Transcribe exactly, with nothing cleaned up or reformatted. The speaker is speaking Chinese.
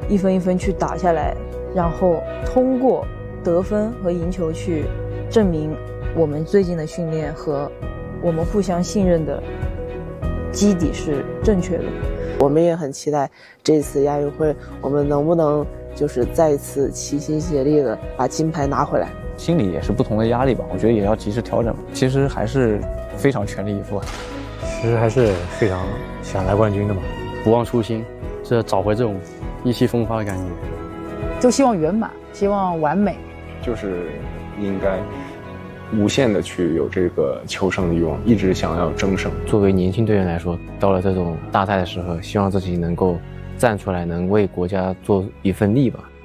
一分一分去打下来，然后通过得分和赢球去证明我们最近的训练和我们互相信任的基底是正确的。 我们也很期待这次亚运会我们能不能就是再一次齐心协力的把金牌拿回来。 心里也是不同的压力吧，我觉得也要及时调整。其实还是非常全力以赴， 其实还是非常想拿冠军的嘛， 不忘初心，是找回这种意气风发的感觉。 就希望圆满，希望完美， 就是应该无限的去有这个求胜的欲望，一直想要争胜。 作为年轻队员来说，到了这种大赛的时候，希望自己能够站出来，能为国家做一份力吧。